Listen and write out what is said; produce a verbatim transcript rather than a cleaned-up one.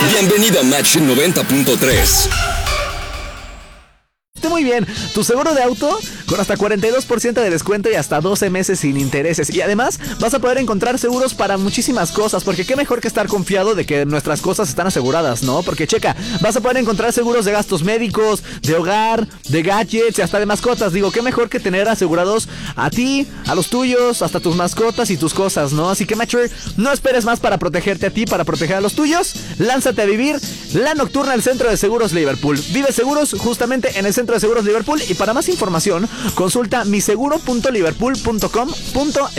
Bienvenido a Match noventa punto tres. Muy bien, tu seguro de auto con hasta cuarenta y dos por ciento de descuento y hasta doce meses sin intereses. Y además vas a poder encontrar seguros para muchísimas cosas, porque qué mejor que estar confiado de que nuestras cosas están aseguradas, ¿no? Porque checa, vas a poder encontrar seguros de gastos médicos, de hogar, de gadgets y hasta de mascotas. Digo, qué mejor que tener asegurados a ti, a los tuyos, hasta tus mascotas y tus cosas, ¿no? Así que Matcher, no esperes más para protegerte a ti, para proteger a los tuyos. Lánzate a vivir la nocturna al Centro de Seguros Liverpool. Vive seguros justamente en el Centro de Seguros Liverpool, y para más información consulta mi seguro punto liverpool punto com punto